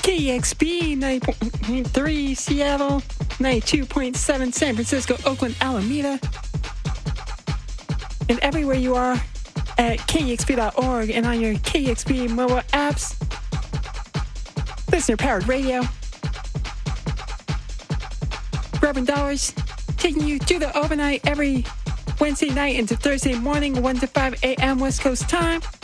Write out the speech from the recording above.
KEXP 90.3 Seattle, 92.7 San Francisco, Oakland, Alameda, and everywhere you are at KEXP.org and on your KEXP mobile apps. Listener-powered radio. Reverend Dollars taking you through the overnight every Wednesday night into Thursday morning, 1 to 5 a.m. West Coast time.